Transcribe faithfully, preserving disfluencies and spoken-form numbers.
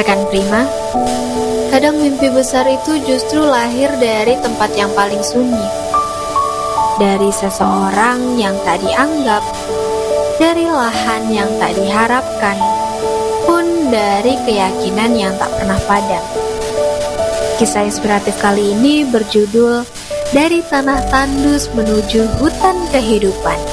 Rekan Prima, kadang mimpi besar itu justru lahir dari tempat yang paling sunyi, dari seseorang yang tak dianggap, dari lahan yang tak diharapkan, pun dari keyakinan yang tak pernah padam. Kisah inspiratif kali ini berjudul Dari Tanah Tandus Menuju Hutan Kehidupan.